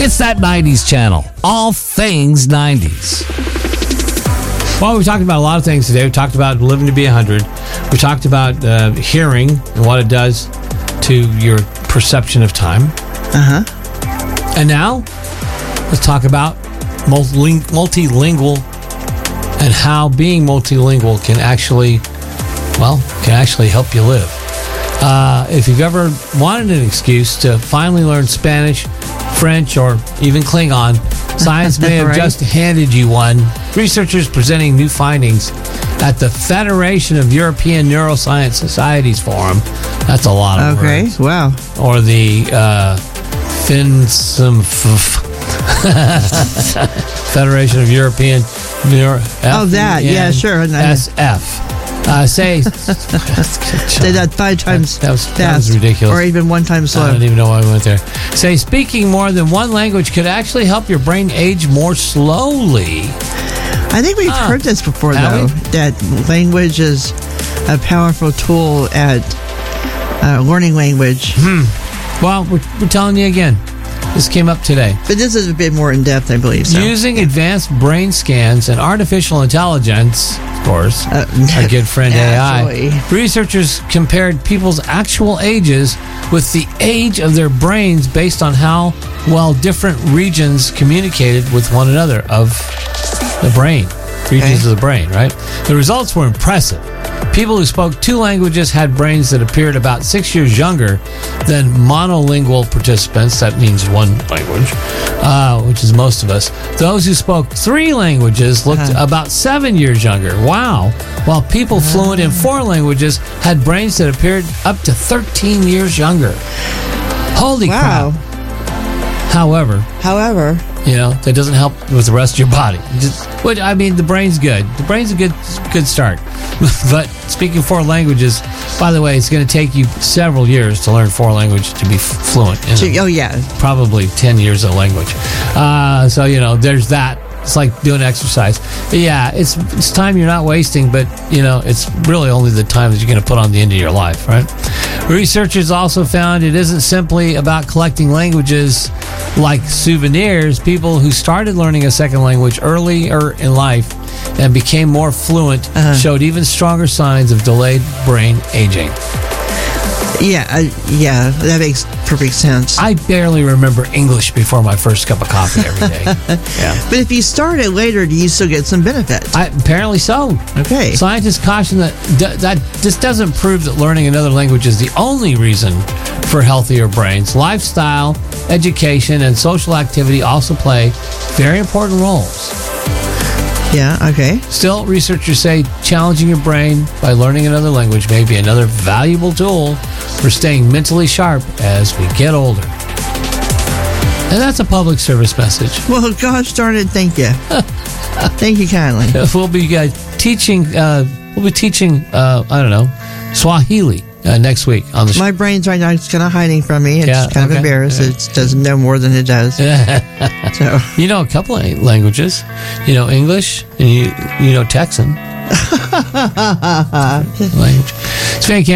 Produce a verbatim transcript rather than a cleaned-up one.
It's that nineties channel. All things nineties. Well, we talked about a lot of things today. We talked about living to be one hundred. We talked about uh, hearing and what it does to your perception of time. Uh-huh. And now, let's talk about multiling- multilingual and how being multilingual can actually, well, can actually help you live. Uh, if you've ever wanted an excuse to finally learn Spanish, French, or even Klingon, science may have Right. just handed you one. Researchers presenting new findings at the Federation of European Neuroscience Societies Forum. That's a lot of Okay, words. wow. Or the uh, FINSIM Federation of European Neuro. Oh, that. Yeah, sure. S F. Uh, say Say that five times that was, fast. that was ridiculous. Or even one time slow. I don't even know why we went there. Say speaking more than one language could actually help your brain age more slowly. I think we've Ah. heard this before, Have though, we? that language is a powerful tool at uh, learning language. Well, we're, we're telling you again. This came up today. But this is a bit more in depth, I believe. So. Using advanced brain scans and artificial intelligence, of course, Uh, our good friend naturally. A I, researchers compared people's actual ages with the age of their brains based on how well different regions communicated with one another of the brain. Regions Okay. of the brain, right? The results were impressive. People who spoke two languages had brains that appeared about six years younger than monolingual participants. That means one language, uh, which is most of us. Those who spoke three languages looked Uh-huh. about seven years younger. Wow. While people fluent in four languages had brains that appeared up to thirteen years younger. Holy Wow. crap. However, However, you know, that doesn't help with the rest of your body. Just, which, I mean, the brain's good. The brain's a good good start. But speaking four languages, by the way, it's going to take you several years to learn four languages to be f- fluent in so, them. oh yeah, Probably ten years of language. Uh, so, you know, there's that. It's like doing exercise. But yeah, it's it's time you're not wasting, but, you know, it's really only the time that you're going to put on the end of your life, right? Researchers also found it isn't simply about collecting languages like souvenirs. People who started learning a second language earlier in life and became more fluent Uh-huh. showed even stronger signs of delayed brain aging. yeah, uh, yeah. That makes perfect sense. I barely remember English before my first cup of coffee every day. Yeah. But if you start it later, do you still get some benefit? I, apparently so. Okay. Scientists caution that d- that this doesn't prove that learning another language is the only reason for healthier brains. Lifestyle, education, and social activity also play very important roles. Yeah. Okay. Still, researchers say challenging your brain by learning another language may be another valuable tool for staying mentally sharp as we get older. And that's a public service message. Well, gosh darn it! Thank you. Thank you kindly. We'll be uh, teaching. Uh, we'll be teaching. Uh, I don't know, Swahili uh, next week on the show. My brain's right now it's kind of hiding from me. It's Yeah, kind okay. of embarrassed. Yeah. It doesn't know more than it does. So You know a couple of languages. You know English, and you you know Texan language. It's Van Camp.